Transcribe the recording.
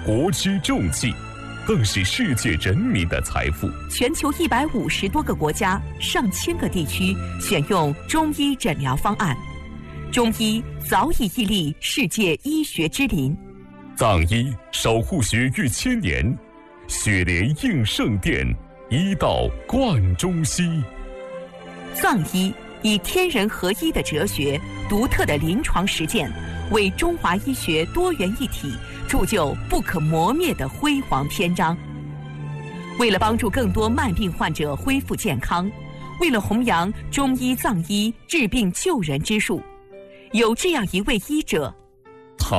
国之重器，更是世界人民的财富。 全球150多个国家、上千个地区选用中医诊疗方案，中医早已屹立世界医学之林。 藏医守护学逾千年，血莲应圣殿，医道贯中西。 藏医以天人合一的哲学、独特的临床实践，为中华医学多元一体铸就不可磨灭的辉煌篇章。为了帮助更多慢病患者恢复健康，为了弘扬中医藏医治病救人之术，有这样一位医者，